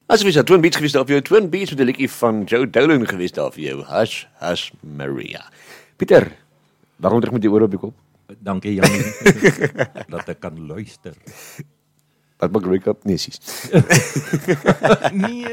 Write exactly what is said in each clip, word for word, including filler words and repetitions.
As jy was Twin Beats gewees daar vir jou, Twin Beats met 'n liedjie van Joe Dolan gewees daar vir jou, Hush, Hush, Maria. Pieter, waarom terug met die oor op die kop? Dankie Jannie, dat ek kan luister. Wat maak wake up? Nee, sies. Nee.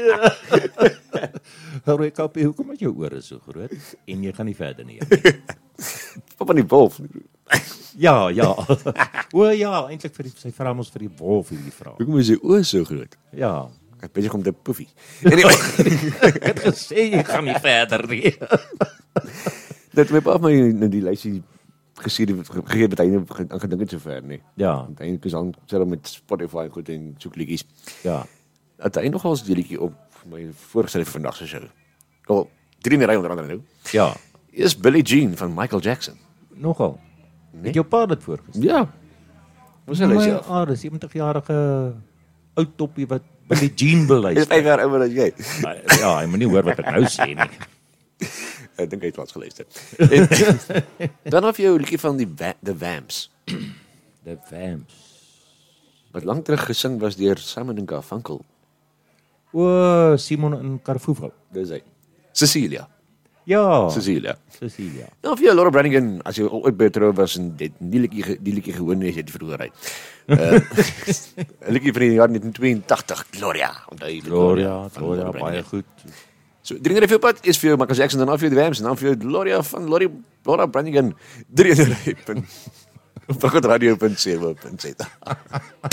Wake up, hoekom is jou ore so groot? En jy gaan nie verder nie. Pap aan die wolf. Ja, ja. O ja, eintlik vir die, sy vra ons vir die wolf hierdie vraag. Hoekom is sy oë so groot? Ja. Ek het besig om te poefie. Anyway, ek het gesê jy gaan nie verder nie. Dit my pa my in die lysie gesê gegee het hy aan gedink het sover nie. Ja. Hy het dan self met Spotify goed en soek liedjies. Ja. Het hy nogals die liedjie op my voorgestel vir vandag se show. Al drie in die ry onder andere nou. Ja. Is Billie Jean van Michael Jackson. Nogal. Nee? Het jou pa dit voorgestel? Ja. Wat sê hy self? Ah, dis sewentig-jarige ou toppie wat Billie Jean beluister. Is vyf jaar ouer as jy. Ja, hy moet nie hoor wat ek nou sê nie. Ek dink hy het wat geluister. En, dan of jou liedjie van die Va The Vamps. The Vamps. Wat lank terug gesing was deur Simon en Garfunkel. O, Simon en Garfunkel. Dis hy. Cecilia. Ja. Cecilia. Cecilia. Ja, of jy Laura Branigan, as jy ooit by trou was en dit die liedjie die liedjie gewoon het, jy het verloor hy. Uh, 'n liedjie van die jaar negentien tweeëntagtig, Gloria. Onthou jy Gloria, Gloria, baie goed. So, drie in die veelpad is vir jou Michael Jackson, dan af vir jou The Vamps, en dan vir jou Gloria van Lori, Laura Branigan, drie in die ry. Op radio punt co punt za.